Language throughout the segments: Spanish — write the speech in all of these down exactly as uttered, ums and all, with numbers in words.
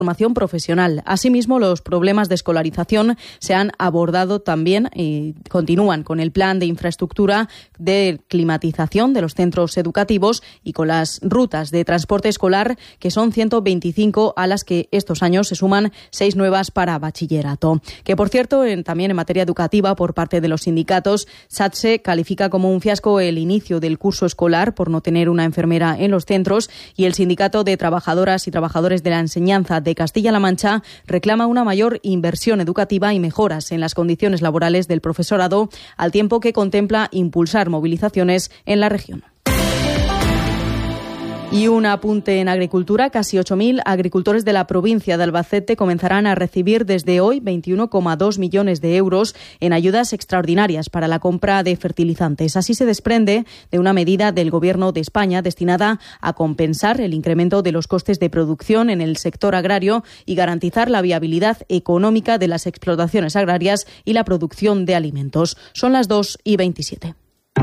formación profesional. Asimismo, los problemas de escolarización se han abordado también y continúan con el plan de infraestructura de climatización de los centros educativos y con las rutas de transporte escolar, que son ciento veinticinco, a las que estos años se suman seis nuevas para bachillerato. Que, por cierto, en, también en materia educativa, por parte de los sindicatos, SATSE califica como un fiasco el inicio del curso escolar por no tener una enfermera en los centros, y el Sindicato de Trabajadoras y Trabajadores de la Enseñanza de Castilla-La Mancha reclama una mayor inversión educativa y mejoras en las condiciones laborales del profesorado, al tiempo que contempla impulsar movilizaciones en la región. Y un apunte en agricultura. Casi ocho mil agricultores de la provincia de Albacete comenzarán a recibir desde hoy veintiuno coma dos millones de euros en ayudas extraordinarias para la compra de fertilizantes. Así se desprende de una medida del Gobierno de España destinada a compensar el incremento de los costes de producción en el sector agrario y garantizar la viabilidad económica de las explotaciones agrarias y la producción de alimentos. Son las dos y veintisiete.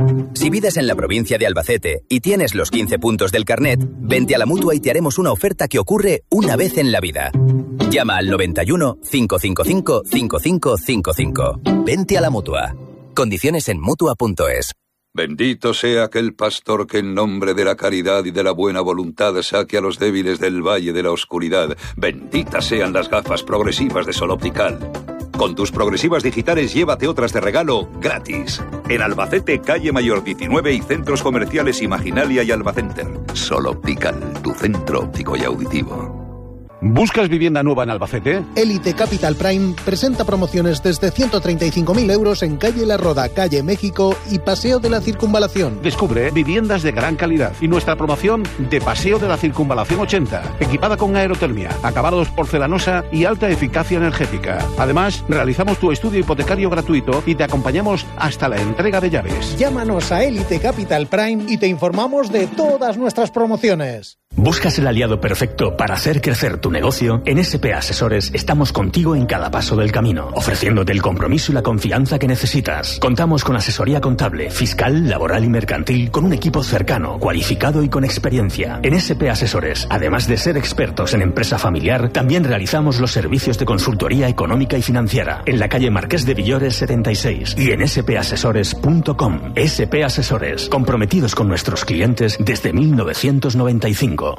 Si vives en la provincia de Albacete y tienes los quince puntos del carnet, vente a la Mutua y te haremos una oferta que ocurre una vez en la vida. Llama al noventa y uno, cinco cinco cinco, cinco cinco cinco cinco. Vente a la Mutua. Condiciones en mutua punto es. Bendito sea aquel pastor que en nombre de la caridad y de la buena voluntad saque a los débiles del valle de la oscuridad. Benditas sean las gafas progresivas de Sol Optical. Con tus progresivas digitales llévate otras de regalo gratis. En Albacete, calle Mayor diecinueve y centros comerciales Imaginalia y Albacenter. Sol Optical, tu centro óptico y auditivo. ¿Buscas vivienda nueva en Albacete? Elite Capital Prime presenta promociones desde ciento treinta y cinco mil euros en calle La Roda, calle México y Paseo de la Circunvalación. Descubre viviendas de gran calidad y nuestra promoción de Paseo de la Circunvalación ochenta, equipada con aerotermia, acabados porcelanosa y alta eficacia energética. Además, realizamos tu estudio hipotecario gratuito y te acompañamos hasta la entrega de llaves. Llámanos a Elite Capital Prime y te informamos de todas nuestras promociones. ¿Buscas el aliado perfecto para hacer crecer tu negocio? En S P Asesores estamos contigo en cada paso del camino, ofreciéndote el compromiso y la confianza que necesitas. Contamos con asesoría contable, fiscal, laboral y mercantil, con un equipo cercano, cualificado y con experiencia. En S P Asesores, además de ser expertos en empresa familiar, también realizamos los servicios de consultoría económica y financiera en la calle Marqués de Villores setenta y seis y en s p asesores punto com. S P Asesores, comprometidos con nuestros clientes desde mil novecientos noventa y cinco.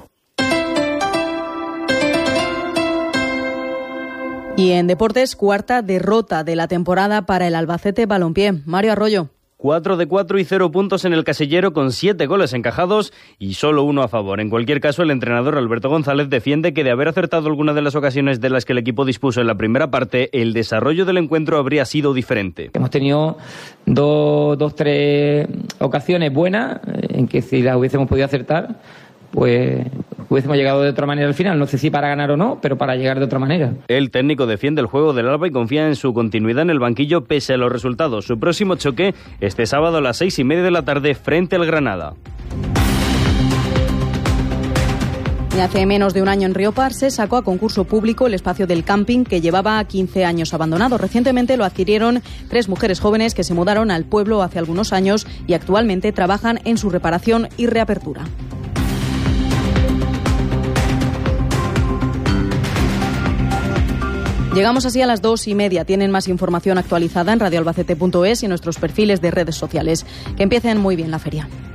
Y en deportes, cuarta derrota de la temporada para el Albacete Balompié. Mario Arroyo. cuatro de cuatro y cero puntos en el casillero con siete goles encajados y solo uno a favor. En cualquier caso, el entrenador Alberto González defiende que de haber acertado alguna de las ocasiones de las que el equipo dispuso en la primera parte, el desarrollo del encuentro habría sido diferente. Hemos tenido dos, dos tres ocasiones buenas en que si las hubiésemos podido acertar, pues hubiésemos llegado de otra manera al final. No sé si para ganar o no, pero para llegar de otra manera. El técnico defiende el juego del Alba y confía en su continuidad en el banquillo pese a los resultados. Su próximo choque este sábado a las seis y media de la tarde frente al Granada. Y hace menos de un año en Riopar se sacó a concurso público el espacio del camping que llevaba quince años abandonado. Recientemente lo adquirieron tres mujeres jóvenes que se mudaron al pueblo hace algunos años y actualmente trabajan en su reparación y reapertura. Llegamos así a las dos y media. Tienen más información actualizada en radio albacete punto es y en nuestros perfiles de redes sociales. Que empiecen muy bien la feria.